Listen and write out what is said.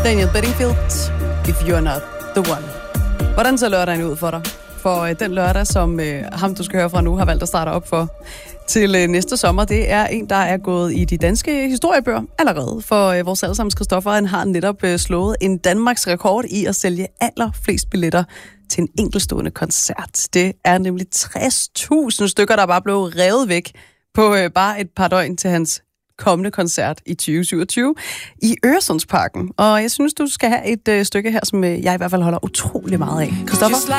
Daniel Bedingfield, If You're Not The One. Hvordan ser lørdagen ud for dig? For den lørdag, som ham, du skal høre fra nu, har valgt at starte op for til næste sommer, det er en, der er gået i de danske historiebøger allerede. For vores allesammens Christoffer, han har netop slået en Danmarks rekord i at sælge allerflest billetter til en enkeltstående koncert. Det er nemlig 60.000 stykker, der bare blev revet væk på bare et par døgn til hans kommende koncert i 2027 i Øresundsparken. Og jeg synes, du skal have et stykke her, som jeg i hvert fald holder utrolig meget af. Christoffer?